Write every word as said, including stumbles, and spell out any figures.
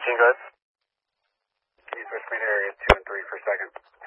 fourteen, go ahead. Can you switch me to area two and three for a second?